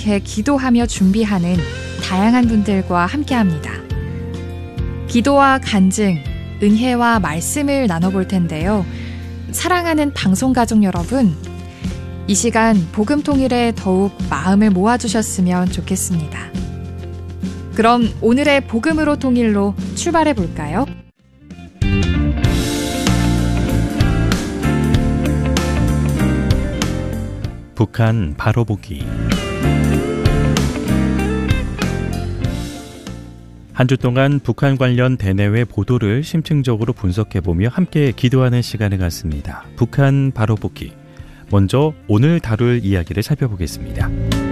이렇게 기도하며 준비하는 다양한 분들과 함께합니다. 기도와 간증, 은혜와 말씀을 나눠볼 텐데요. 사랑하는 방송가족 여러분, 이 시간 복음통일에 더욱 마음을 모아주셨으면 좋겠습니다. 그럼 오늘의 복음으로 통일로 출발해 볼까요? 북한 바로 보기. 한 주 동안 북한 관련 대내외 보도를 심층적으로 분석해보며 함께 기도하는 시간을 갖습니다. 북한 바로 보기. 먼저 오늘 다룰 이야기를 살펴보겠습니다.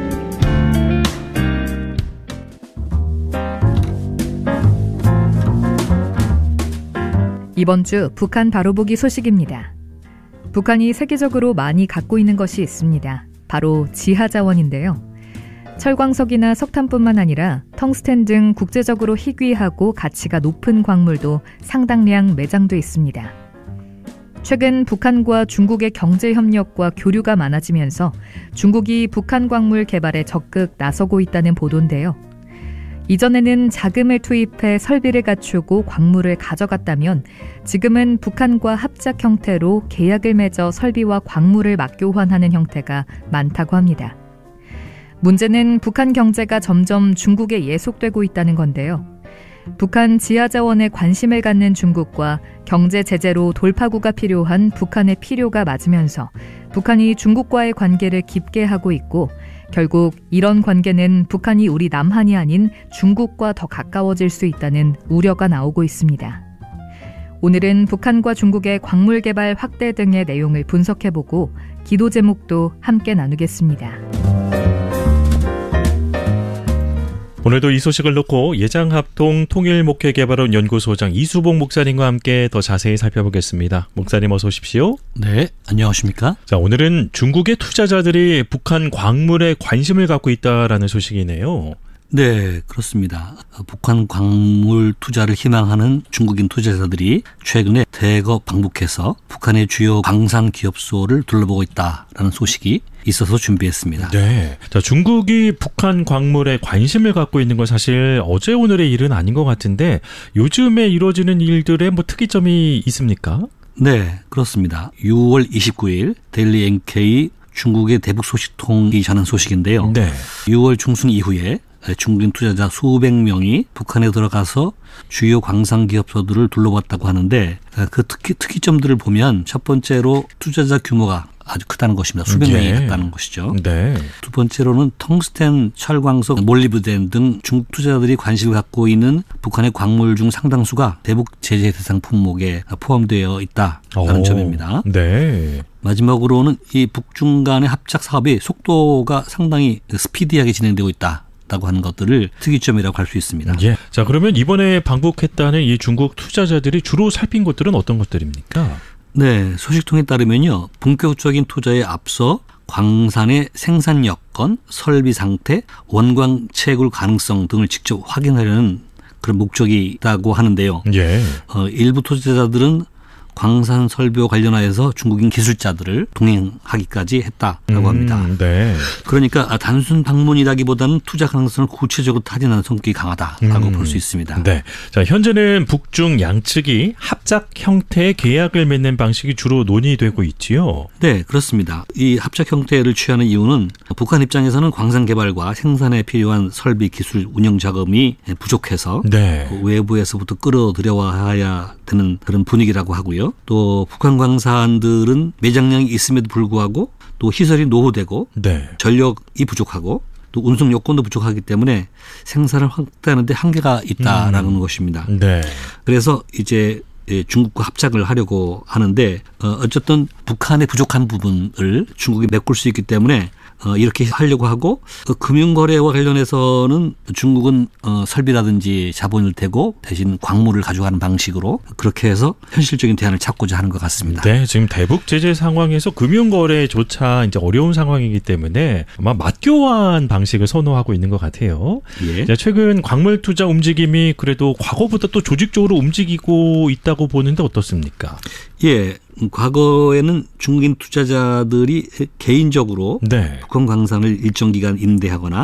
이번 주 북한 바로 보기 소식입니다. 북한이 세계적으로 많이 갖고 있는 것이 있습니다. 바로 지하자원인데요. 철광석이나 석탄뿐만 아니라 텅스텐 등 국제적으로 희귀하고 가치가 높은 광물도 상당량 매장돼 있습니다. 최근 북한과 중국의 경제협력과 교류가 많아지면서 중국이 북한 광물 개발에 적극 나서고 있다는 보도인데요. 이전에는 자금을 투입해 설비를 갖추고 광물을 가져갔다면 지금은 북한과 합작 형태로 계약을 맺어 설비와 광물을 맞교환하는 형태가 많다고 합니다. 문제는 북한 경제가 점점 중국에 예속되고 있다는 건데요. 북한 지하자원에 관심을 갖는 중국과 경제 제재로 돌파구가 필요한 북한의 필요가 맞으면서 북한이 중국과의 관계를 깊게 하고 있고 결국 이런 관계는 북한이 우리 남한이 아닌 중국과 더 가까워질 수 있다는 우려가 나오고 있습니다. 오늘은 북한과 중국의 광물 개발 확대 등의 내용을 분석해보고 기도 제목도 함께 나누겠습니다. 오늘도 이 소식을 놓고 예장합동 통일목회개발원 연구소장 이수봉 목사님과 함께 더 자세히 살펴보겠습니다. 목사님 어서 오십시오. 네, 안녕하십니까? 자, 오늘은 중국의 투자자들이 북한 광물에 관심을 갖고 있다라는 소식이네요. 네, 그렇습니다. 북한 광물 투자를 희망하는 중국인 투자자들이 최근에 대거 방북해서 북한의 주요 광산 기업소를 둘러보고 있다라는 소식이 있어서 준비했습니다. 네, 자, 중국이 북한 광물에 관심을 갖고 있는 건 사실 어제 오늘의 일은 아닌 것 같은데 요즘에 이루어지는 일들에 뭐 특이점이 있습니까? 네, 그렇습니다. 6월 29일 데일리 NK 중국의 대북 소식통이 전한 소식인데요. 네. 6월 중순 이후에 중국인 투자자 수백 명이 북한에 들어가서 주요 광산 기업소들을 둘러봤다고 하는데 그 특이점들을 보면 첫 번째로 투자자 규모가 아주 크다는 것입니다. 수백 명이 갔다는 것이죠. 네. 두 번째로는 텅스텐, 철광석, 몰리브덴 등 중국 투자자들이 관심을 갖고 있는 북한의 광물 중 상당수가 대북 제재 대상 품목에 포함되어 있다는 점입니다. 네. 마지막으로는 이 북중 간의 합작 사업이 속도가 상당히 스피디하게 진행되고 있다고 하는 것들을 특이점이라고 할 수 있습니다. 예. 자, 그러면 이번에 방북했다는 이 중국 투자자들이 주로 살핀 것들은 어떤 것들입니까? 네, 소식통에 따르면요. 본격적인 투자에 앞서 광산의 생산 여건, 설비 상태, 원광 채굴 가능성 등을 직접 확인하려는 그런 목적이 있다고 하는데요. 예. 일부 투자자들은 광산 설비와 관련하여서 중국인 기술자들을 동행하기까지 했다라고 합니다. 네. 그러니까 단순 방문이라기보다는 투자 가능성을 구체적으로 타진하는 성격이 강하다라고 볼 수 있습니다. 네. 자, 현재는 북중 양측이 합작 형태의 계약을 맺는 방식이 주로 논의되고 있지요. 네, 그렇습니다. 이 합작 형태를 취하는 이유는 북한 입장에서는 광산 개발과 생산에 필요한 설비, 기술, 운영 자금이 부족해서 네. 외부에서부터 끌어들여와야 되는 그런 분위기라고 하고요. 또 북한 광산들은 매장량이 있음에도 불구하고 또 시설이 노후되고 네. 전력이 부족하고 또 운송 여건도 부족하기 때문에 생산을 확대하는 데 한계가 있다라는 것입니다. 네. 그래서 이제 중국과 합작을 하려고 하는데 어쨌든 북한의 부족한 부분을 중국이 메꿀 수 있기 때문에 이렇게 하려고 하고 금융거래와 관련해서는 중국은 설비라든지 자본을 대고 대신 광물을 가져가는 방식으로 그렇게 해서 현실적인 대안을 찾고자 하는 것 같습니다. 네, 지금 대북 제재 상황에서 금융거래조차 이제 어려운 상황이기 때문에 아마 맞교환 방식을 선호하고 있는 것 같아요. 예. 최근 광물 투자 움직임이 그래도 과거보다 또 조직적으로 움직이고 있다고 보는데 어떻습니까? 예. 과거에는 중국인 투자자들이 개인적으로 네. 북한 광산을 일정 기간 임대하거나